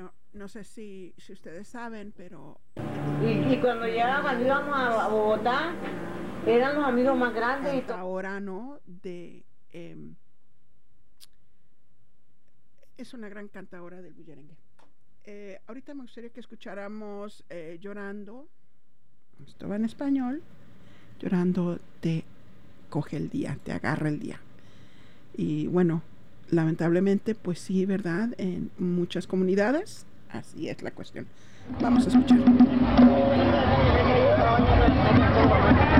Bueno, no sé si ustedes saben, pero Y cuando cuando íbamos a Bogotá, eran los amigos más grandes y todo. ahora, ¿no? Es una gran cantadora del bullerengue. Ahorita me gustaría que escucháramos Llorando, esto va en español, Llorando te coge el día, te agarra el día. Y bueno, lamentablemente, pues sí, ¿verdad? En muchas comunidades, así es la cuestión. Vamos a escuchar.